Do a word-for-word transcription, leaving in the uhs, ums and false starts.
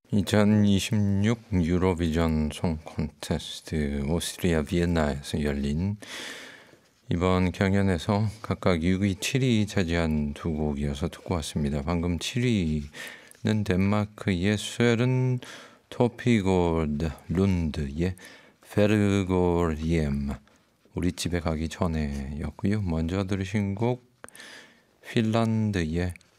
이천이십육 유로비전 송 콘테스트 오스트리아 비엔나에서 열린 이번 경연에서 각각 육 위, 칠 위 차지한 두 곡 이어서 듣고 왔습니다. 방금 칠 위는 덴마크의 스웨른 토피골드 룬드의 페르골리엠 우리 집에 가기 전에 였고요. 먼저 들으신 곡 핀란드의